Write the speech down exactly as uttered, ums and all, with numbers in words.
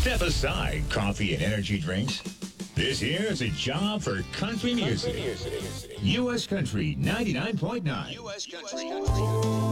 Step aside coffee and energy drinks. This here is a job for country music. U S Country ninety-nine point nine. U S Country.